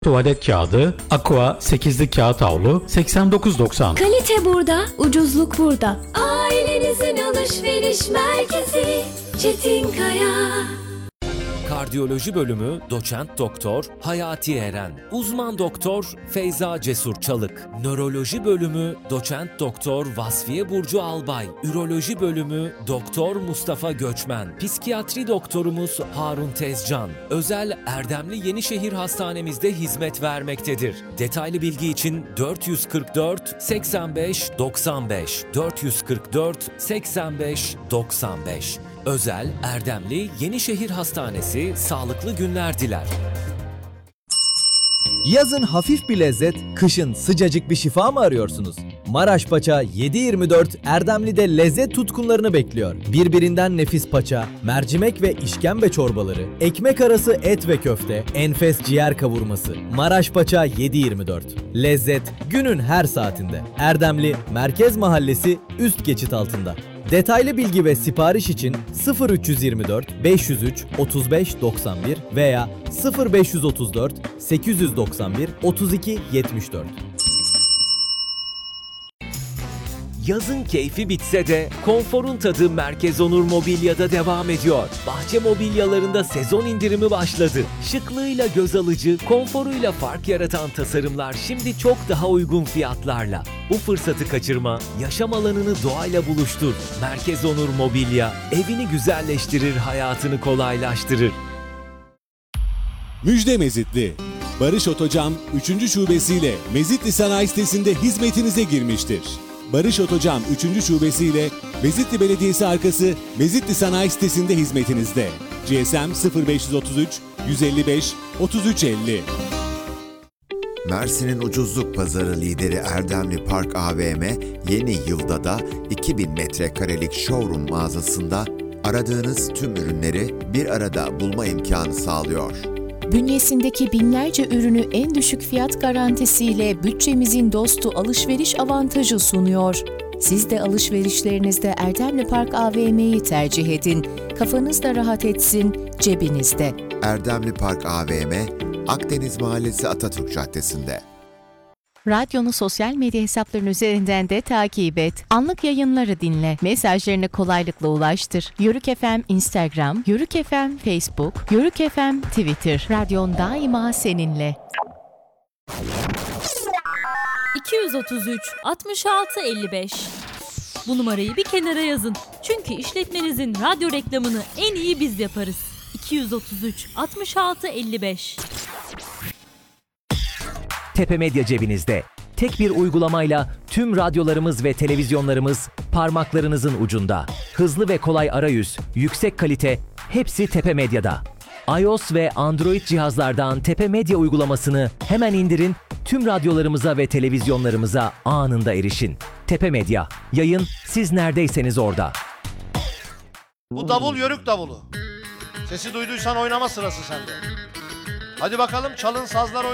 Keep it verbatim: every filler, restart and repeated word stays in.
Tuvalet kağıdı, Aqua sekizli kağıt havlu seksen dokuz doksan. Kalite burada, ucuzluk burada. Ailenizin alışveriş merkezi Çetinkaya. Kardiyoloji bölümü Doçent Doktor Hayati Eren, Uzman Doktor Feyza Cesur Çalık, Nöroloji bölümü Doçent Doktor Vasfiye Burcu Albay, Üroloji bölümü Doktor Mustafa Göçmen, Psikiyatri doktorumuz Harun Tezcan, özel Erdemli Yenişehir Hastanemizde hizmet vermektedir. Detaylı bilgi için dört yüz kırk dört seksen beş doksan beş dört yüz kırk dört seksen beş doksan beş. Özel Erdemli Yenişehir Hastanesi sağlıklı günler diler. Yazın hafif bir lezzet, kışın sıcacık bir şifa mı arıyorsunuz? Maraş Paça yedi yirmi dört Erdemli'de lezzet tutkunlarını bekliyor. Birbirinden nefis paça, mercimek ve işkembe çorbaları, ekmek arası et ve köfte, enfes ciğer kavurması. Maraş Paça yedi yirmi dört. Lezzet günün her saatinde. Erdemli Merkez Mahallesi üst geçit altında. Detaylı bilgi ve sipariş için sıfır üç yüz yirmi dört beş yüz üç otuz beş doksan bir veya sıfır beş yüz otuz dört sekiz yüz doksan bir otuz iki yetmiş dört. Yazın keyfi bitse de konforun tadı Merkez Onur Mobilya'da devam ediyor. Bahçe mobilyalarında sezon indirimi başladı. Şıklığıyla göz alıcı, konforuyla fark yaratan tasarımlar şimdi çok daha uygun fiyatlarla. Bu fırsatı kaçırma, yaşam alanını doğayla buluştur. Merkez Onur Mobilya, evini güzelleştirir, hayatını kolaylaştırır. Müjde Mezitli. Barış Otocam üçüncü şubesiyle Mezitli Sanayi Sitesi'nde hizmetinize girmiştir. Barış Otocam üçüncü şubesiyle Mezitli Belediyesi arkası Mezitli Sanayi Sitesi'nde hizmetinizde. G S M sıfır beş otuz üç yüz elli beş otuz üç elli. Mersin'in ucuzluk pazarı lideri Erdemli Park A V M yeni yılda da iki bin metrekarelik showroom mağazasında aradığınız tüm ürünleri bir arada bulma imkanı sağlıyor. Bünyesindeki binlerce ürünü en düşük fiyat garantisiyle bütçemizin dostu alışveriş avantajı sunuyor. Siz de alışverişlerinizde Erdemli Park A V M'yi tercih edin. Kafanız da rahat etsin, cebinizde. Erdemli Park A V M, Akdeniz Mahallesi Atatürk Caddesi'nde. Radyonu sosyal medya hesapların üzerinden de takip et. Anlık yayınları dinle. Mesajlarını kolaylıkla ulaştır. Yörük F M Instagram, Yörük F M Facebook, Yörük F M Twitter. Radyon daima seninle. iki yüz otuz üç altmış altı elli beş. Bu numarayı bir kenara yazın. Çünkü işletmenizin radyo reklamını en iyi biz yaparız. iki yüz otuz üç altmış altı elli beş. Tepe Medya cebinizde. Tek bir uygulamayla tüm radyolarımız ve televizyonlarımız parmaklarınızın ucunda. Hızlı ve kolay arayüz, yüksek kalite, hepsi Tepe Medya'da. iOS ve Android cihazlardan Tepe Medya uygulamasını hemen indirin, tüm radyolarımıza ve televizyonlarımıza anında erişin. Tepe Medya, yayın siz neredeyseniz orada. Bu davul yörük davulu. Sesi duyduysan oynama sırası sende. Hadi bakalım çalın sazlar oynayın.